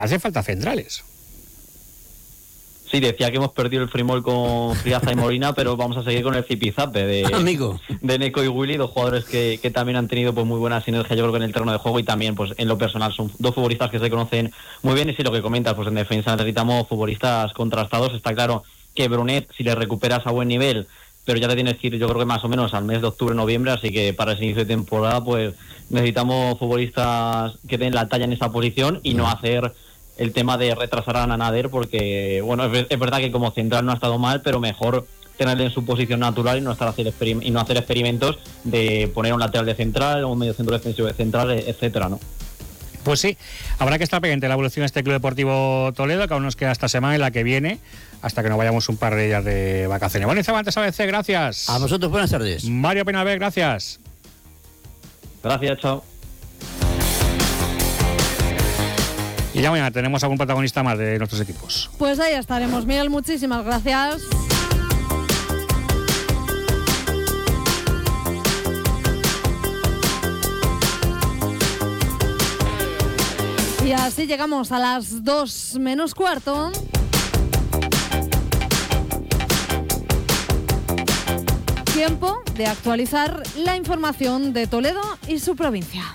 hace falta centrales. Sí, decía que hemos perdido el Frimol con Friaza y Molina, pero vamos a seguir con el zipizape de Neko y Willy, dos jugadores que también han tenido pues muy buena sinergia, yo creo que en el terreno de juego, y también pues en lo personal son dos futbolistas que se conocen muy bien. Y si lo que comentas, pues en defensa necesitamos futbolistas contrastados. Está claro que Brunet, si le recuperas a buen nivel, pero ya te tienes que ir, yo creo que más o menos al mes de octubre, noviembre, así que para ese inicio de temporada pues necesitamos futbolistas que den la talla en esa posición y no hacer el tema de retrasar a Nader, porque bueno, es verdad que como central no ha estado mal, pero mejor tenerle en su posición natural y no hacer experimentos de poner un lateral de central, un medio centro defensivo de central, etcétera, ¿no? Pues sí, habrá que estar pendiente de la evolución de este Club Deportivo Toledo, que aún nos queda esta semana y la que viene, hasta que nos vayamos un par de días de vacaciones. Bueno, Cervantes ABC, gracias. A vosotros, buenas tardes. Mario Penalver, gracias. Gracias, chao. Y ya mañana tenemos algún protagonista más de nuestros equipos. Pues ahí estaremos. Miguel, muchísimas gracias. Y así llegamos a las 2 menos cuarto. Tiempo de actualizar la información de Toledo y su provincia.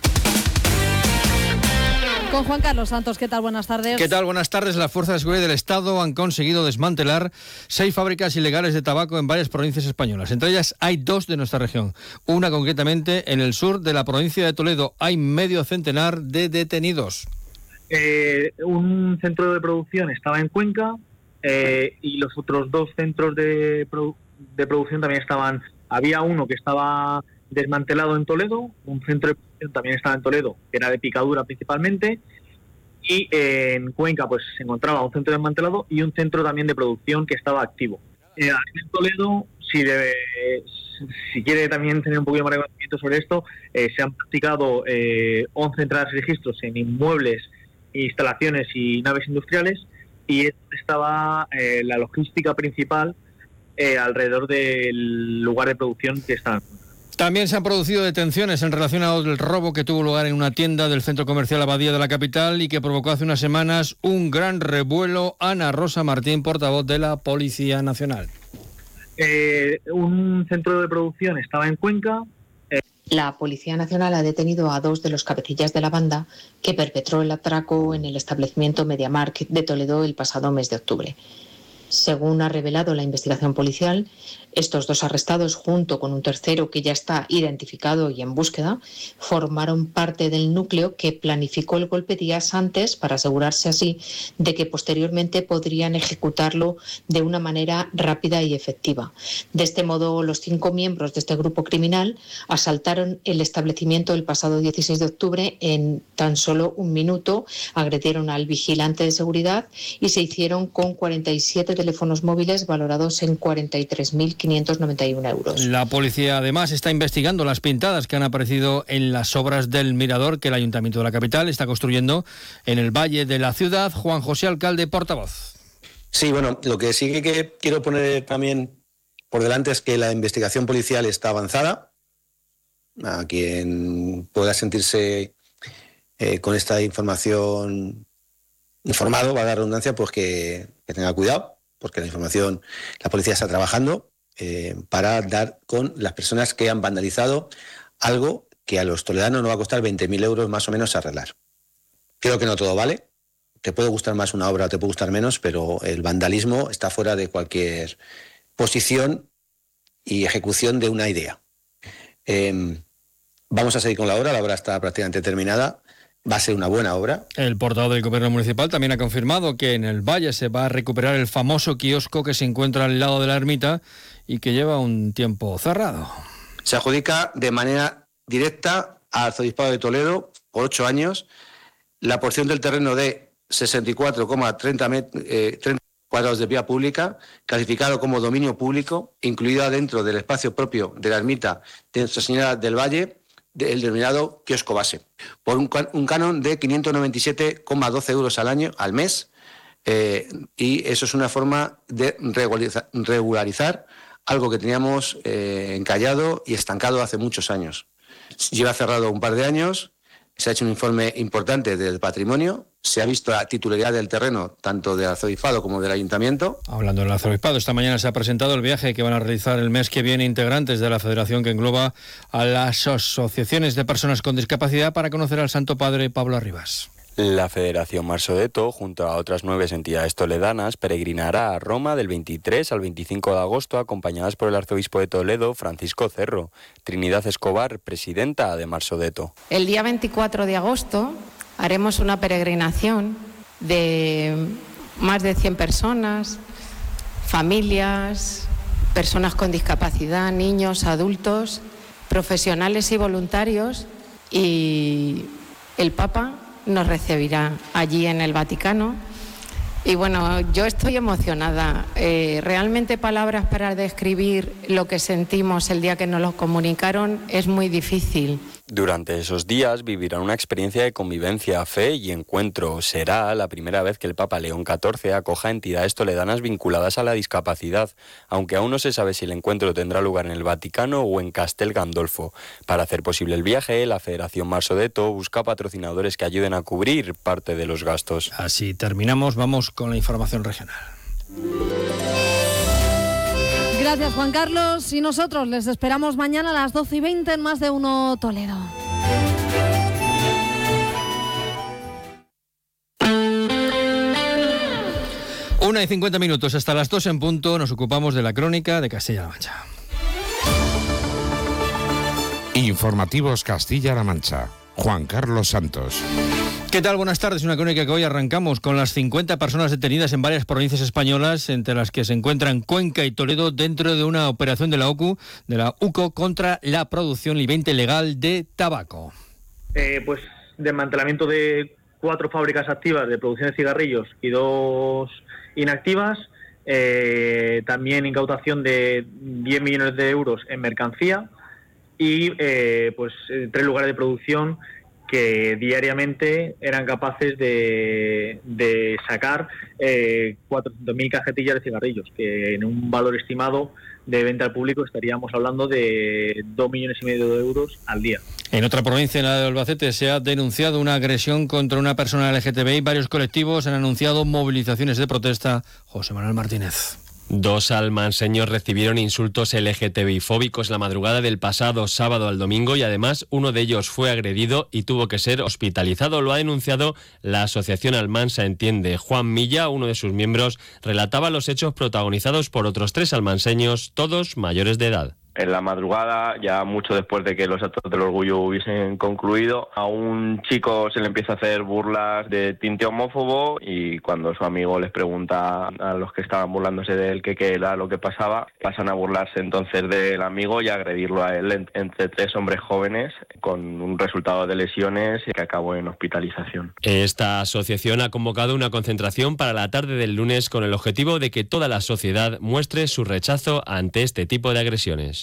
Con Juan Carlos Santos, ¿qué tal? Buenas tardes. ¿Qué tal? Buenas tardes. Las fuerzas de seguridad del Estado han conseguido desmantelar 6 fábricas ilegales de tabaco en varias provincias españolas. Entre ellas hay 2 de nuestra región. Una concretamente en el sur de la provincia de Toledo. Hay medio centenar de detenidos. Un centro de producción estaba en Cuenca y los otros 2 centros de producción también estaban. Había uno que estaba desmantelado en Toledo, un centro de producción también estaba en Toledo, que era de picadura principalmente, y en Cuenca pues se encontraba un centro desmantelado y un centro también de producción que estaba activo. Aquí en Toledo, si quiere también tener un poquito más de conocimiento sobre esto, se han practicado 11 entradas y registros en inmuebles, instalaciones y naves industriales, y estaba la logística principal alrededor del lugar de producción que está. También se han producido detenciones en relación al robo que tuvo lugar en una tienda del centro comercial Abadía de la capital y que provocó hace unas semanas un gran revuelo. Ana Rosa Martín, portavoz de la Policía Nacional. Un centro de producción estaba en Cuenca. La Policía Nacional ha detenido a 2 de los cabecillas de la banda que perpetró el atraco en el establecimiento MediaMarkt de Toledo el pasado mes de octubre. Según ha revelado la investigación policial, estos 2 arrestados, junto con un tercero que ya está identificado y en búsqueda, formaron parte del núcleo que planificó el golpe días antes para asegurarse así de que posteriormente podrían ejecutarlo de una manera rápida y efectiva. De este modo, los 5 miembros de este grupo criminal asaltaron el establecimiento el pasado 16 de octubre en tan solo un minuto, agredieron al vigilante de seguridad y se hicieron con 47 teléfonos móviles valorados en 43.591 euros. La policía además está investigando las pintadas que han aparecido en las obras del mirador que el Ayuntamiento de la capital está construyendo en el valle de la ciudad. Juan José Alcalde, portavoz. Sí, bueno, lo que sí que quiero poner también por delante es que la investigación policial está avanzada. A quien pueda sentirse con esta información informado, va a dar redundancia, pues que tenga cuidado, porque la policía está trabajando para dar con las personas que han vandalizado algo que a los toledanos nos va a costar 20.000 euros más o menos arreglar. Creo que no todo vale. Te puede gustar más una obra o te puede gustar menos, pero el vandalismo está fuera de cualquier posición y ejecución de una idea. Vamos a seguir con la obra está prácticamente terminada. Va a ser una buena obra. El portavoz del Gobierno Municipal también ha confirmado que en el Valle se va a recuperar el famoso kiosco que se encuentra al lado de la ermita y que lleva un tiempo cerrado. Se adjudica de manera directa al Arzobispado de Toledo por 8 años la porción del terreno de 64,30 cuadrados de vía pública, clasificado como dominio público, incluida dentro del espacio propio de la ermita de Nuestra Señora del Valle, el denominado kiosco base, por un canon de 597,12 euros al mes, y eso es una forma de regularizar algo que teníamos encallado y estancado hace muchos años. Lleva cerrado un par de años, se ha hecho un informe importante del patrimonio, se ha visto la titularidad del terreno, tanto del arzobispado como del ayuntamiento. Hablando del arzobispado, esta mañana se ha presentado el viaje que van a realizar el mes que viene integrantes de la federación que engloba a las asociaciones de personas con discapacidad para conocer al Santo Padre Pablo Arribas. La Federación Marsodeto, junto a otras 9 entidades toledanas, peregrinará a Roma del 23 al 25 de agosto, acompañadas por el arzobispo de Toledo, Francisco Cerro. Trinidad Escobar, presidenta de Marsodeto. El día 24 de agosto haremos una peregrinación de más de 100 personas, familias, personas con discapacidad, niños, adultos, profesionales y voluntarios, y el Papa nos recibirá allí en el Vaticano. Y bueno, yo estoy emocionada. Realmente palabras para describir lo que sentimos el día que nos lo comunicaron es muy difícil. Durante esos días vivirán una experiencia de convivencia, fe y encuentro. Será la primera vez que el Papa León XIV acoja entidades toledanas vinculadas a la discapacidad, aunque aún no se sabe si el encuentro tendrá lugar en el Vaticano o en Castel Gandolfo. Para hacer posible el viaje, la Federación Marsodeto busca patrocinadores que ayuden a cubrir parte de los gastos. Así terminamos, vamos con la información regional. Gracias, Juan Carlos. Y nosotros les esperamos mañana a las 12:20 en Más de Uno Toledo. Una y 50 minutos, hasta las 2 en punto, nos ocupamos de la crónica de Castilla-La Mancha. Informativos Castilla-La Mancha. Juan Carlos Santos. ¿Qué tal? Buenas tardes. Una crónica que hoy arrancamos con las 50 personas detenidas en varias provincias españolas, entre las que se encuentran Cuenca y Toledo, dentro de una operación de la UCO contra la producción y venta ilegal de tabaco. Pues desmantelamiento de 4 fábricas activas de producción de cigarrillos y 2 inactivas. También incautación de 10 millones de euros en mercancía y 3 lugares de producción que diariamente eran capaces de sacar 400.000 cajetillas de cigarrillos, que en un valor estimado de venta al público estaríamos hablando de 2,5 millones de euros al día. En otra provincia, en la de Albacete, se ha denunciado una agresión contra una persona LGTBI. Varios colectivos han anunciado movilizaciones de protesta. José Manuel Martínez. 2 almanseños recibieron insultos LGTBI-fóbicos la madrugada del pasado sábado al domingo y además uno de ellos fue agredido y tuvo que ser hospitalizado. Lo ha denunciado la Asociación Almansa Entiende. Juan Milla, uno de sus miembros, relataba los hechos protagonizados por otros 3 almanseños, todos mayores de edad. En la madrugada, ya mucho después de que los actos del orgullo hubiesen concluido, a un chico se le empieza a hacer burlas de tinte homófobo y cuando su amigo les pregunta a los que estaban burlándose de él qué era lo que pasaba, pasan a burlarse entonces del amigo y a agredirlo a él entre 3 hombres jóvenes con un resultado de lesiones que acabó en hospitalización. Esta asociación ha convocado una concentración para la tarde del lunes con el objetivo de que toda la sociedad muestre su rechazo ante este tipo de agresiones.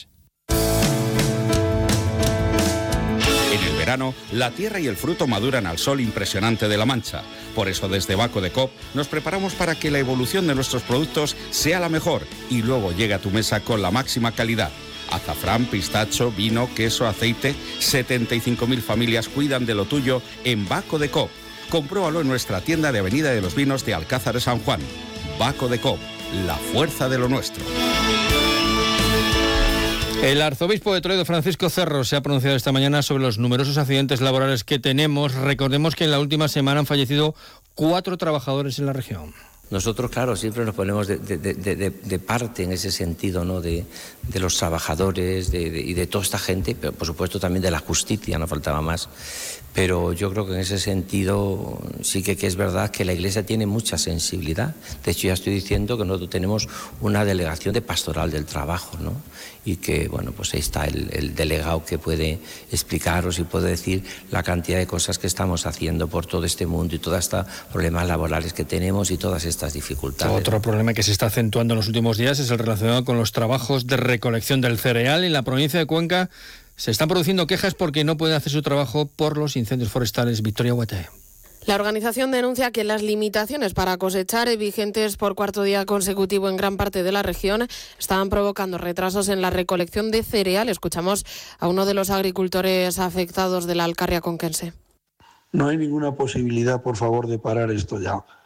En el verano, la tierra y el fruto maduran al sol impresionante de La Mancha. Por eso desde Baco de Coop nos preparamos para que la evolución de nuestros productos sea la mejor y luego llegue a tu mesa con la máxima calidad. Azafrán, pistacho, vino, queso, aceite. 75.000 familias cuidan de lo tuyo en Baco de Coop. Compruébalo en nuestra tienda de Avenida de los Vinos de Alcázar de San Juan. Baco de Coop, la fuerza de lo nuestro. El arzobispo de Toledo, Francisco Cerro, se ha pronunciado esta mañana sobre los numerosos accidentes laborales que tenemos. Recordemos que en la última semana han fallecido 4 trabajadores en la región. Nosotros, claro, siempre nos ponemos de parte en ese sentido, ¿no? de los trabajadores y de toda esta gente, pero por supuesto también de la justicia, no faltaba más. Pero yo creo que en ese sentido sí que es verdad que la Iglesia tiene mucha sensibilidad. De hecho, ya estoy diciendo que nosotros tenemos una delegación de pastoral del trabajo, ¿no? Y que, bueno, pues ahí está el delegado que puede explicaros y puede decir la cantidad de cosas que estamos haciendo por todo este mundo y todos estos problemas laborales que tenemos y todas estas dificultades. Otro problema que se está acentuando en los últimos días es el relacionado con los trabajos de recolección del cereal. En la provincia de Cuenca se están produciendo quejas porque no pueden hacer su trabajo por los incendios forestales. Victoria Huete. La organización denuncia que las limitaciones para cosechar vigentes por 4º día consecutivo en gran parte de la región estaban provocando retrasos en la recolección de cereal. Escuchamos a uno de los agricultores afectados de la Alcarria conquense. No hay ninguna posibilidad, por favor, de parar esto ya.